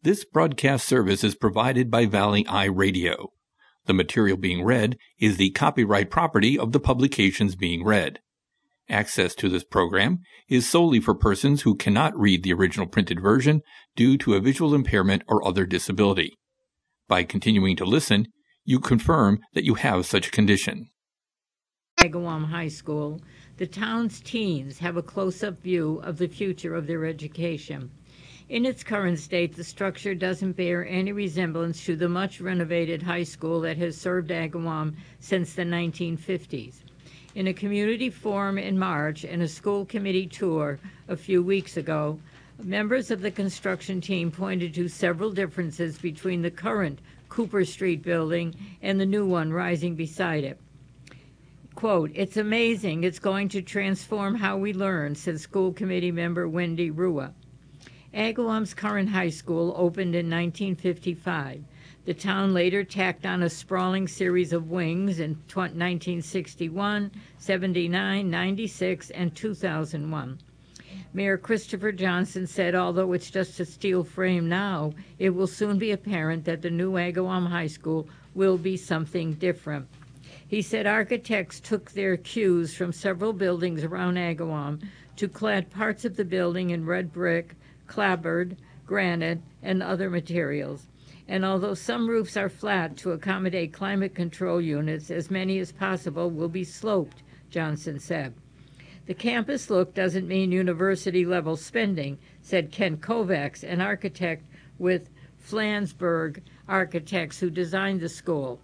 This broadcast service is provided by Valley Eye Radio. The material being read is the copyright property of the publications being read. Access to this program is solely for persons who cannot read the original printed version due to a visual impairment or other disability. By continuing to listen, you confirm that you have such a condition. Agawam High School, the town's teens have a close-up view of the future of their education. In its current state, the structure doesn't bear any resemblance to the much-renovated high school that has served Agawam since the 1950s. In a community forum in March and a school committee tour a few weeks ago, members of the construction team pointed to several differences between the current Cooper Street building and the new one rising beside it. Quote, "It's amazing. It's going to transform how we learn," said school committee member Wendy Rua. Agawam's current high school opened in 1955. The town later tacked on a sprawling series of wings in 1961, 79, 96, and 2001. Mayor Christopher Johnson said although it's just a steel frame now, it will soon be apparent that the new Agawam High School will be something different. He said architects took their cues from several buildings around Agawam to clad parts of the building in red brick, clapboard, granite, and other materials. And although some roofs are flat to accommodate climate control units, as many as possible will be sloped, Johnson said. The campus look doesn't mean university-level spending, said Ken Kovacs, an architect with Flansburgh Architects who designed the school.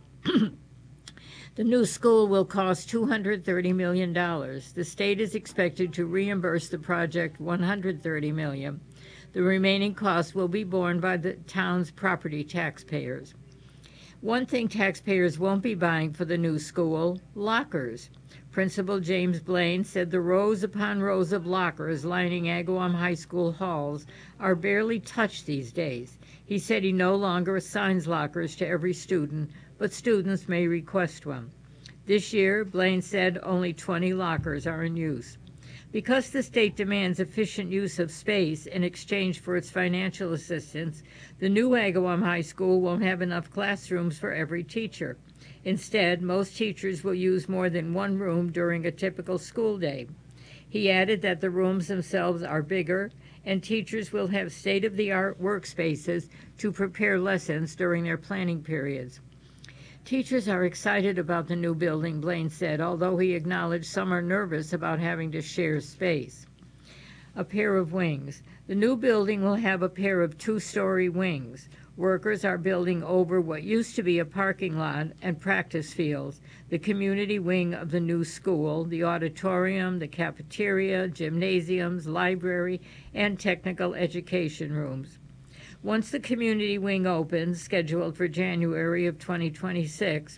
The new school will cost $230 million. The state is expected to reimburse the project $130 million. The remaining costs will be borne by the town's property taxpayers. One thing taxpayers won't be buying for the new school, lockers. Principal James Blaine said the rows upon rows of lockers lining Agawam High School halls are barely touched these days. He said he no longer assigns lockers to every student, but students may request one. This year, Blaine said only 20 lockers are in use. Because the state demands efficient use of space in exchange for its financial assistance, the new Agawam High School won't have enough classrooms for every teacher. Instead, most teachers will use more than one room during a typical school day. He added that the rooms themselves are bigger, and teachers will have state-of-the-art workspaces to prepare lessons during their planning periods. Teachers are excited about the new building, Blaine said, although he acknowledged some are nervous about having to share space. A pair of wings. The new building will have a pair of two-story wings. Workers are building over what used to be a parking lot and practice fields, the community wing of the new school, the auditorium, the cafeteria, gymnasiums, library, and technical education rooms. Once the community wing opens, scheduled for January of 2026,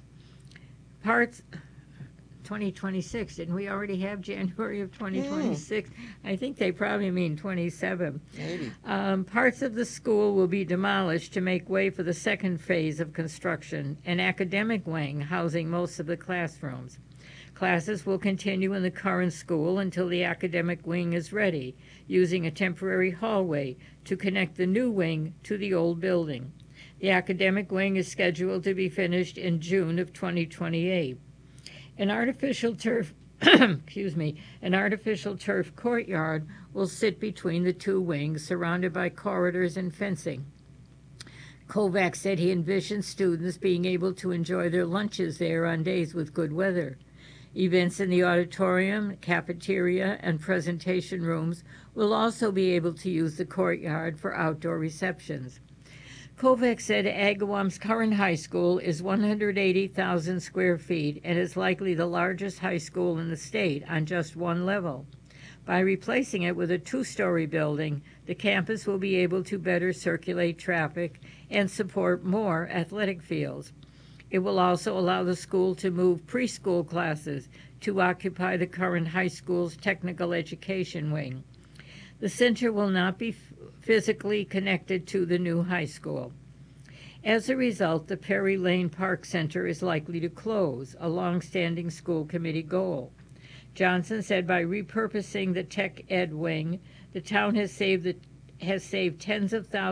2026, didn't we already have January of 2026? I think they probably mean 27. Maybe. Parts of the school will be demolished to make way for the second phase of construction, an academic wing housing most of the classrooms. Classes will continue in the current school until the academic wing is ready, using a temporary hallway to connect the new wing to the old building. The academic wing is scheduled to be finished in June of 2028. An artificial turf courtyard will sit between the two wings, surrounded by corridors and fencing. Kovacs said he envisions students being able to enjoy their lunches there on days with good weather. Events in the auditorium, cafeteria, and presentation rooms will also be able to use the courtyard for outdoor receptions. Kovacs said Agawam's current high school is 180,000 square feet and is likely the largest high school in the state on just one level. By replacing it with a two-story building, the campus will be able to better circulate traffic and support more athletic fields. It will also allow the school to move preschool classes to occupy the current high school's technical education wing. The center will not be physically connected to the new high school. As a result, the Perry Lane Park Center is likely to close, a long-standing school committee goal. Johnson said by repurposing the tech ed wing, the town has saved tens of thousands